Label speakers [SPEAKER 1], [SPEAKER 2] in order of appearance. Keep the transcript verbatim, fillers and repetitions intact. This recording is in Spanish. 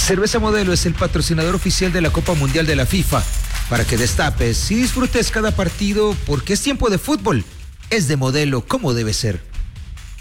[SPEAKER 1] Cerveza Modelo es el patrocinador oficial de la Copa Mundial de la FIFA. Para que destapes y disfrutes cada partido, porque es tiempo de fútbol. Es de Modelo como debe ser.